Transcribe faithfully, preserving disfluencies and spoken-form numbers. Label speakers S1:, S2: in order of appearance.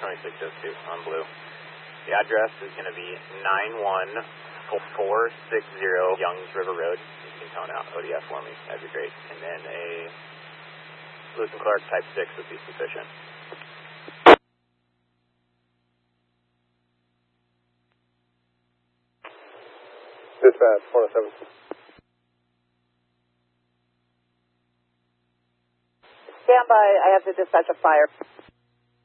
S1: twenty-six oh two on blue. The address is going to be nine one four six zero Youngs River Road. You can tone out O D F for me. That'd be great. And then a Lewis and Clark Type six would be sufficient.
S2: Dispatch, four oh seven.
S3: Stand by. I have to dispatch a fire.